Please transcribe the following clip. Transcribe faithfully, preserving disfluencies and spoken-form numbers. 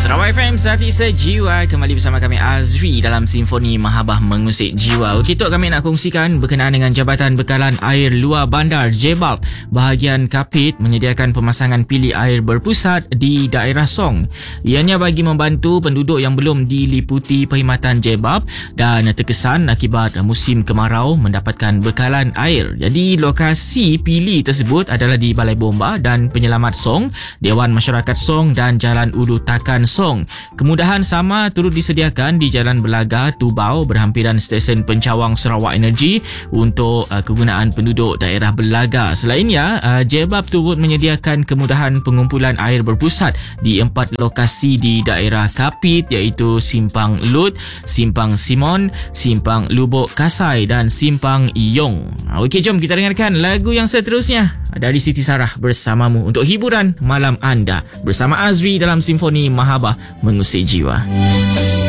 Sarawak F M, Sehati Sejiwa. Kembali bersama kami Azri dalam Simfoni Mahabah Mengusik Jiwa. Okey, Tok, kami nak kongsikan berkenaan dengan Jabatan Bekalan Air Luar Bandar J B A P. Bahagian Kapit menyediakan pemasangan pili air berpusat di daerah Song. Ianya bagi membantu penduduk yang belum diliputi perkhidmatan J B A P dan terkesan akibat musim kemarau mendapatkan bekalan air. Jadi lokasi pili tersebut adalah di Balai Bomba dan Penyelamat Song, Dewan Masyarakat Song dan Jalan Ulu Takan Song. Kemudahan sama turut disediakan di Jalan Belaga, Tubau berhampiran stesen pencawang Sarawak Energy untuk uh, kegunaan penduduk daerah Belaga. Selainnya, uh, J B A P turut menyediakan kemudahan pengumpulan air berpusat di empat lokasi di daerah Kapit, iaitu Simpang Lut, Simpang Simon, Simpang Lubuk Kasai dan Simpang Iyong. Okey, jom kita dengarkan lagu yang seterusnya dari Siti Sarah bersamamu untuk hiburan malam anda bersama Azri dalam Simfoni Mahabah Mengusik Jiwa.